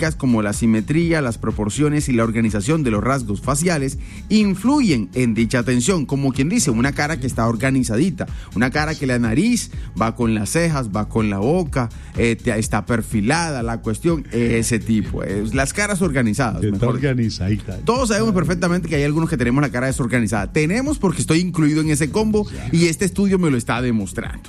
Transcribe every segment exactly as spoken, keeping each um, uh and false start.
como la simetría, las proporciones y la organización de los rasgos faciales influyen en dicha atención, como quien dice, una cara que está organizadita, una cara que la nariz va con las cejas, va con la boca, eh, está perfilada, la cuestión, ese tipo, eh, las caras organizadas. Está organizadita. Todos sabemos perfectamente que hay algunos que tenemos la cara desorganizada. Tenemos porque estoy incluido en ese combo y este estudio me lo está demostrando.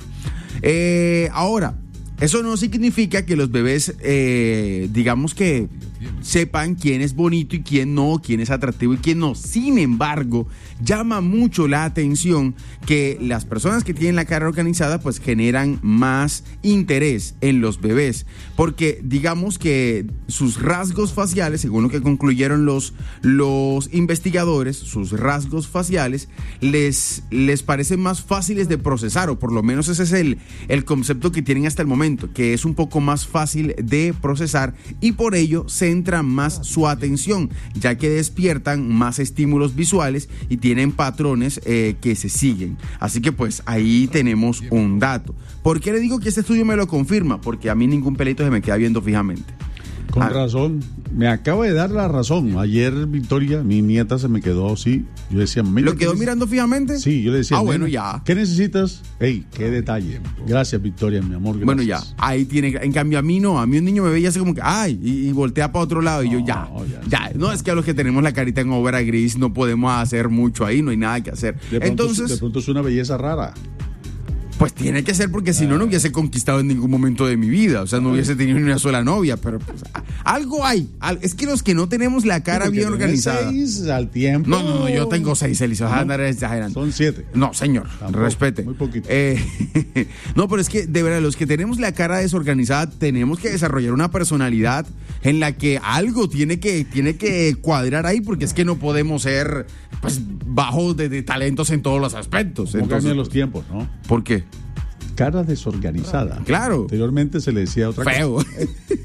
Eh, ahora, eso no significa que los bebés, eh, digamos que sepan quién es bonito y quién no, quién es atractivo y quién no. Sin embargo, llama mucho la atención que las personas que tienen la cara organizada pues generan más interés en los bebés, porque digamos que sus rasgos faciales, según lo que concluyeron los, los investigadores, sus rasgos faciales les, les parecen más fáciles de procesar, o por lo menos ese es el, el concepto que tienen hasta el momento, que es un poco más fácil de procesar y por ello centra más su atención, ya que despiertan más estímulos visuales y tienen patrones eh, que se siguen. Así que pues ahí tenemos un dato. ¿Por qué le digo que este estudio me lo confirma? Porque a mí ningún pelito se me queda viendo fijamente. Con ah. razón, me acaba de dar la razón. Ayer, Victoria, mi nieta se me quedó así. Yo decía, ¿lo quedó mirando fijamente? Sí, yo le decía, ah, bueno, ya. ¿Qué necesitas? Ey, qué detalle. Gracias, Victoria, mi amor. Gracias. Bueno, ya, ahí tiene. En cambio, a mí no. A mí un niño me veía así como que, ay, y, y voltea para otro lado. Y no, yo, ya, ya, ya. No, es que a los que tenemos la carita en obra gris no podemos hacer mucho ahí, no hay nada que hacer. De pronto, Entonces, de pronto es una belleza rara. Pues tiene que ser, porque si no, no hubiese conquistado en ningún momento de mi vida. O sea, no hubiese tenido ni una sola novia. Pero pues, algo hay. Es que los que no tenemos la cara bien organizada. Seis al tiempo. No, no, no, yo tengo seis, Elisa. Vas a andar exagerando. Son siete. No, señor, tampoco, respete. Muy poquito. Eh, no, pero es que, de verdad, los que tenemos la cara desorganizada, tenemos que desarrollar una personalidad en la que algo tiene que, tiene que cuadrar ahí, porque es que no podemos ser, pues, bajos de, de talentos en todos los aspectos. Como Entonces, cambian los tiempos, ¿no? ¿Por qué? Cara desorganizada. Claro. Anteriormente se le decía otra Feo. cosa.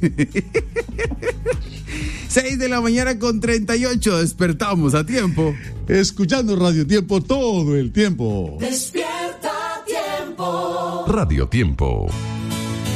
seis de la mañana con treinta y ocho, despertamos a tiempo. Escuchando Radio Tiempo todo el tiempo. Despierta Tiempo. Radio Tiempo.